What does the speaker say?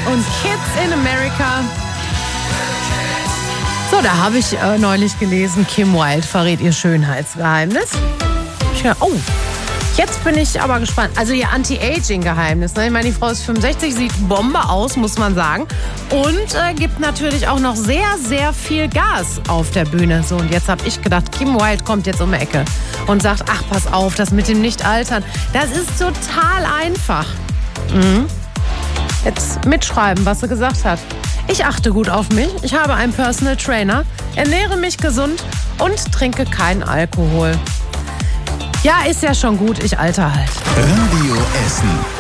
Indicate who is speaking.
Speaker 1: und Kids in America. So, da habe ich neulich gelesen, Kim Wilde verrät ihr Schönheitsgeheimnis. Ich dachte, oh, jetzt bin ich aber gespannt. Also ihr Anti-Aging-Geheimnis. Ne? Ich meine, die Frau ist 65, sieht Bombe aus, muss man sagen. Und gibt natürlich auch noch sehr, sehr viel Gas auf der Bühne. So, und jetzt habe ich gedacht, Kim Wilde kommt jetzt um die Ecke und sagt, ach, pass auf, das mit dem Nicht-Altern, das ist total einfach. Jetzt mitschreiben, was sie gesagt hat. Ich achte gut auf mich, ich habe einen Personal Trainer, ernähre mich gesund und trinke keinen Alkohol. Ja, ist ja schon gut, ich alter halt.
Speaker 2: Radio Essen.